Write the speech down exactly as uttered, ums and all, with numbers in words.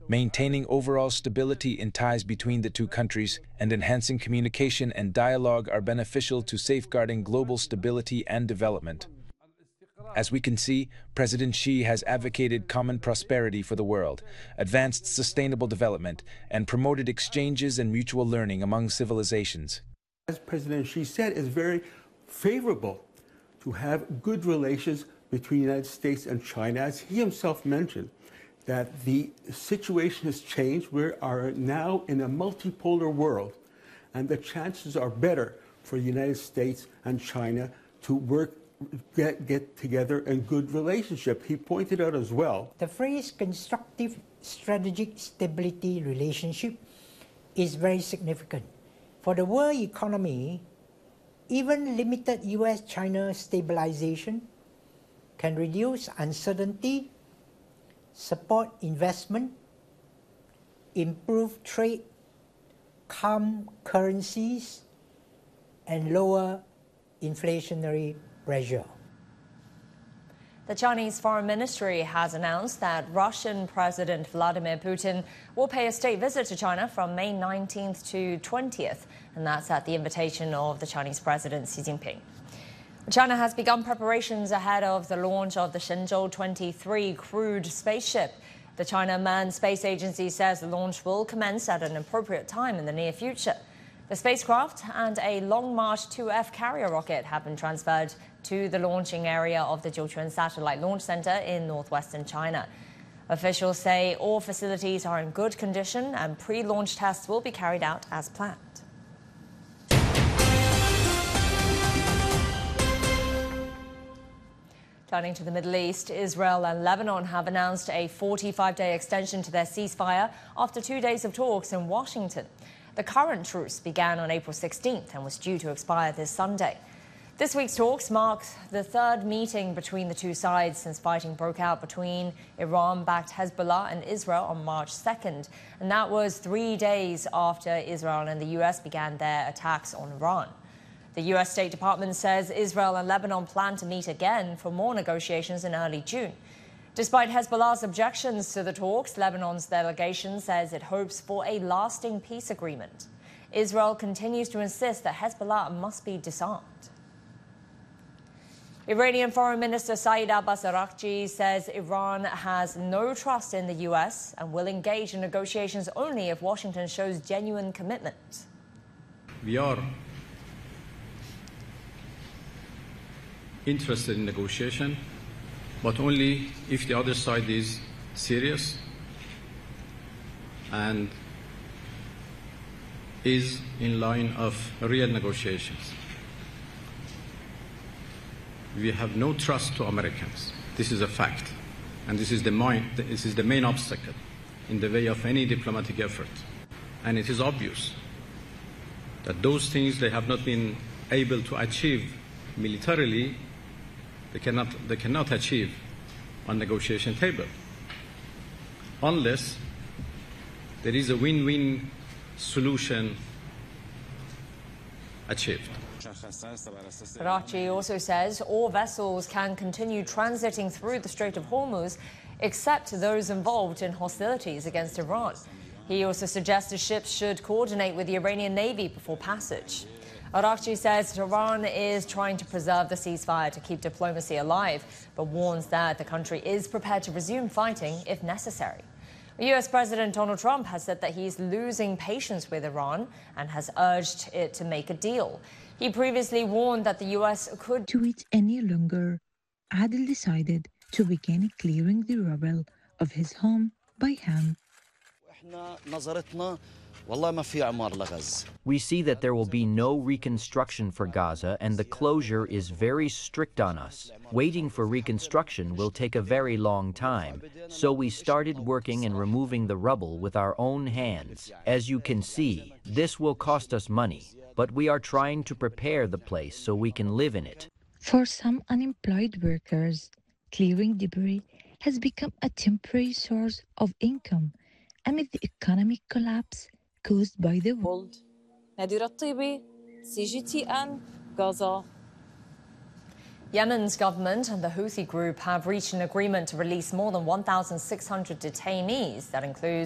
Maintaining overall stability in ties between the two countries and enhancing communication and dialogue are beneficial to safeguarding global stability and development. As we can see, President Xi has advocated common prosperity for the world, advanced sustainable development, and promoted exchanges and mutual learning among civilizations. As President Xi said, it's very favorable to have good relations between the United States and China. As he himself mentioned, that the situation has changed. We are now in a multipolar world, and the chances are better for the United States and China to work Get, get together in good relationship. He pointed out as well. The phrase constructive strategic stability relationship is very significant. For the world economy, even limited U S China stabilization can reduce uncertainty, support investment, improve trade, calm currencies, and lower inflationary pressure. The Chinese Foreign Ministry has announced that Russian President Vladimir Putin will pay a state visit to China from May nineteenth to twentieth, and that's at the invitation of the Chinese President Xi Jinping. China has begun preparations ahead of the launch of the Shenzhou twenty-three crewed spaceship. The China Manned Space Agency says the launch will commence at an appropriate time in the near future. The spacecraft and a Long March two F carrier rocket have been transferred to the launching area of the Jiuquan Satellite Launch Center in northwestern China. Officials say all facilities are in good condition and pre-launch tests will be carried out as planned. Turning to the Middle East, Israel and Lebanon have announced a forty-five day extension to their ceasefire after two days of talks in Washington. The current truce began on April sixteenth and was due to expire this Sunday. This week's talks mark the third meeting between the two sides since fighting broke out between Iran-backed Hezbollah and Israel on March second. And that was three days after Israel and the U S began their attacks on Iran. The U S State Department says Israel and Lebanon plan to meet again for more negotiations in early June. Despite Hezbollah's objections to the talks, Lebanon's delegation says it hopes for a lasting peace agreement. Israel continues to insist that Hezbollah must be disarmed. Iranian Foreign Minister Saeed Abbas Araghchi says Iran has no trust in the U S and will engage in negotiations only if Washington shows genuine commitment. We are interested in negotiation, but only if the other side is serious and is in line of real negotiations. We have no trust to Americans. This is a fact, and this is the main, this is the main obstacle in the way of any diplomatic effort. And it is obvious that those things they have not been able to achieve militarily, they cannot, they cannot achieve on negotiation table unless there is a win-win solution achieved. Araghchi also says all vessels can continue transiting through the Strait of Hormuz except those involved in hostilities against Iran. He also suggested ships should coordinate with the Iranian Navy before passage. Araghchi says Iran is trying to preserve the ceasefire to keep diplomacy alive, but warns that the country is prepared to resume fighting if necessary. U S President Donald Trump has said that he's losing patience with Iran and has urged it to make a deal. He previously warned that the U S could to wait any longer. Adil decided to begin clearing the rubble of his home by hand. We see that there will be no reconstruction for Gaza, and the closure is very strict on us. Waiting for reconstruction will take a very long time, so we started working and removing the rubble with our own hands. As you can see, this will cost us money, but we are trying to prepare the place so we can live in it. For some unemployed workers, clearing debris has become a temporary source of income amid the economic collapse caused by the war. Nadira Tibi, C G T N, Gaza. Yemen's government and the Houthi group have reached an agreement to release more than one thousand six hundred detainees. That includes